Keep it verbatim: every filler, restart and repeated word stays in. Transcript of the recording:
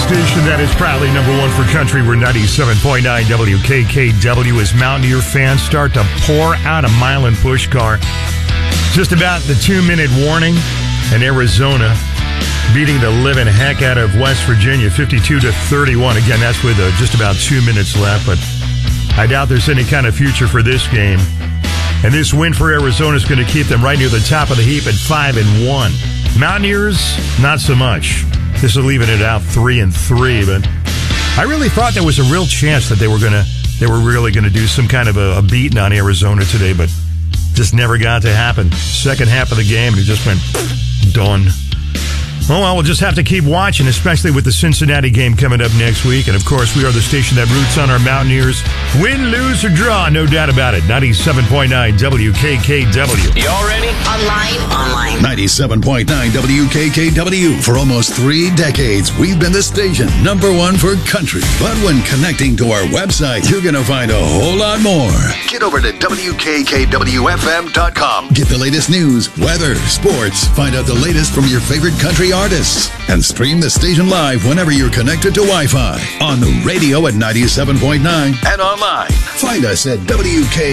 station that is proudly number one for country. We're ninety-seven point nine W K K W as Mountaineer fans start to pour out a mile and push car. Just about the two-minute warning, and Arizona beating the living heck out of West Virginia, fifty-two to thirty-one. Again, that's with uh, just about two minutes left, but I doubt there's any kind of future for this game. And this win for Arizona is going to keep them right near the top of the heap at five and one. Mountaineers, not so much. This is leaving it out three and three, but I really thought there was a real chance that they were gonna, they were really gonna do some kind of a, a beating on Arizona today, but just never got to happen. Second half of the game, and it just went done. Oh, well, we'll just have to keep watching, especially with the Cincinnati game coming up next week. And, of course, we are the station that roots on our Mountaineers. Win, lose, or draw, no doubt about it. ninety-seven point nine W K K W. Y'all ready? Online, online. ninety-seven point nine W K K W. For almost three decades, we've been the station number one for country. But when connecting to our website, you're going to find a whole lot more. Get over to W K K W F M dot com. Get the latest news, weather, sports. Find out the latest from your favorite country artists, and stream the station live whenever you're connected to Wi-Fi, on the radio at ninety-seven point nine, and online. Find us at W K